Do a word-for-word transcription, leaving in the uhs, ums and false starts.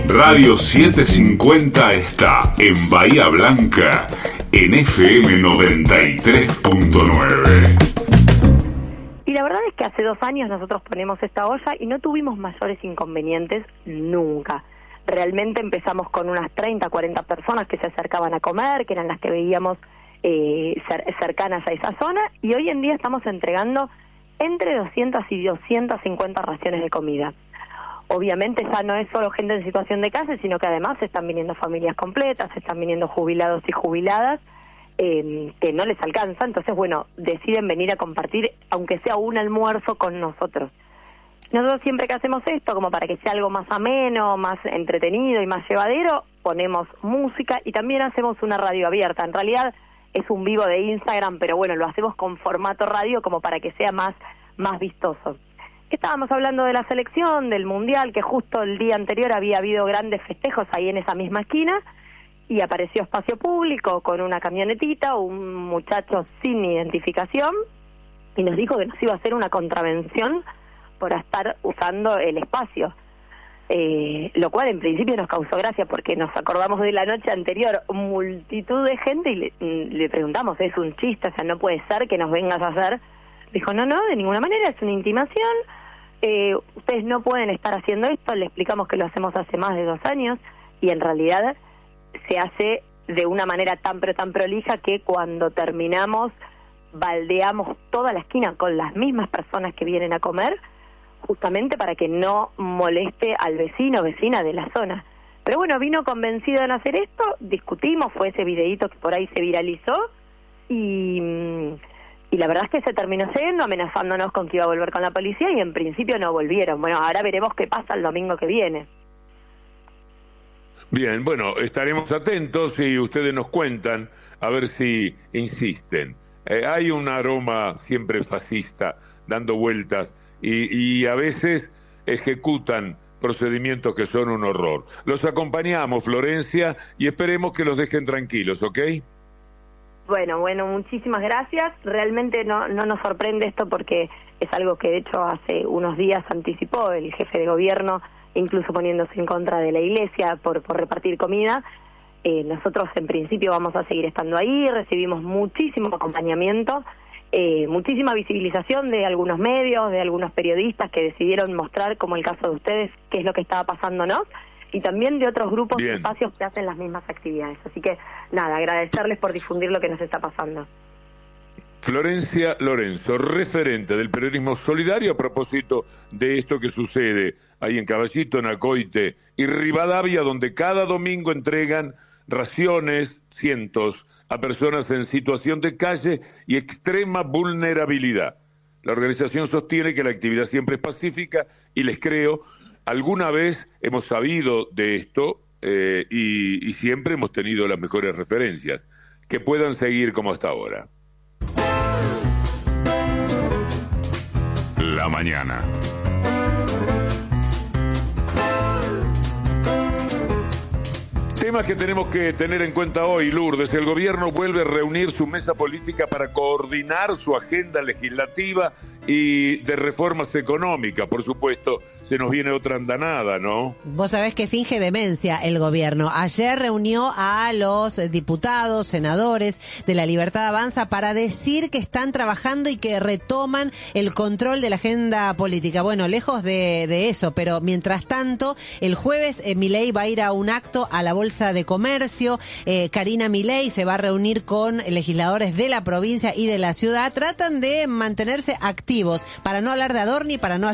Radio setecientos cincuenta está en Bahía Blanca en F M noventa y tres punto nueve. Y la verdad es que hace dos años nosotros ponemos esta olla y no tuvimos mayores inconvenientes nunca. Realmente empezamos con unas treinta, cuarenta personas que se acercaban a comer, que eran las que veíamos eh, cer cercanas a esa zona, y hoy en día estamos entregando entre doscientas y doscientas cincuenta raciones de comida. Obviamente ya no es solo gente en situación de calle, sino que además se están viniendo familias completas, se están viniendo jubilados y jubiladas, eh, que no les alcanza. Entonces, bueno, deciden venir a compartir, aunque sea un almuerzo con nosotros. Nosotros siempre que hacemos esto, como para que sea algo más ameno, más entretenido y más llevadero, ponemos música y también hacemos una radio abierta. En realidad es un vivo de Instagram, pero bueno, lo hacemos con formato radio como para que sea más, más vistoso. Estábamos hablando de la selección, del Mundial, que justo el día anterior había habido grandes festejos ahí en esa misma esquina, y apareció espacio público con una camionetita, un muchacho sin identificación, y nos dijo que nos iba a hacer una contravención por estar usando el espacio, eh, lo cual en principio nos causó gracia porque nos acordamos de la noche anterior, multitud de gente, y le, le preguntamos, ¿es un chiste? O sea, no puede ser que nos vengas a hacer. Dijo, no, no, de ninguna manera, es una intimación, eh, ustedes no pueden estar haciendo esto. Le explicamos que lo hacemos hace más de dos años y en realidad se hace de una manera tan pero tan prolija que cuando terminamos baldeamos toda la esquina con las mismas personas que vienen a comer, justamente para que no moleste al vecino o vecina de la zona. Pero bueno, vino convencido en hacer esto, discutimos, fue ese videíto que por ahí se viralizó y, y la verdad es que se terminó yendo, amenazándonos con que iba a volver con la policía y en principio no volvieron. Bueno, ahora veremos qué pasa el domingo que viene. Bien, bueno, estaremos atentos y ustedes nos cuentan a ver si insisten. Eh, hay un aroma siempre fascista dando vueltas y, y a veces ejecutan procedimientos que son un horror. Los acompañamos, Florencia, y esperemos que los dejen tranquilos, ¿ok? Bueno, bueno, muchísimas gracias. Realmente no, no nos sorprende esto porque es algo que de hecho hace unos días anticipó el jefe de gobierno, incluso poniéndose en contra de la iglesia por, por repartir comida. Eh, nosotros en principio vamos a seguir estando ahí, recibimos muchísimo acompañamiento, eh, muchísima visibilización de algunos medios, de algunos periodistas que decidieron mostrar, como el caso de ustedes, qué es lo que estaba pasándonos, y también de otros grupos y espacios que hacen las mismas actividades. Así que, nada, agradecerles por difundir lo que nos está pasando. Florencia Lorenzo, referente del periodismo solidario a propósito de esto que sucede ahí en Caballito, en Acoite y Rivadavia, donde cada domingo entregan raciones, cientos, a personas en situación de calle y extrema vulnerabilidad. La organización sostiene que la actividad siempre es pacífica y les creo, alguna vez hemos sabido de esto eh, y, y siempre hemos tenido las mejores referencias. Que puedan seguir como hasta ahora. La mañana. Temas que tenemos que tener en cuenta hoy, Lourdes. El gobierno vuelve a reunir su mesa política para coordinar su agenda legislativa y de reformas económicas. Por supuesto, se nos viene otra andanada, ¿no? Vos sabés que finge demencia el gobierno. Ayer reunió a los diputados, senadores de La Libertad Avanza para decir que están trabajando y que retoman el control de la agenda política. Bueno, lejos de, de eso, pero mientras tanto, el jueves eh, Milei va a ir a un acto a la Bolsa de Comercio. Eh, Karina Milei se va a reunir con legisladores de la provincia y de la ciudad. Tratan de mantenerse activos para no hablar de Adorni, para no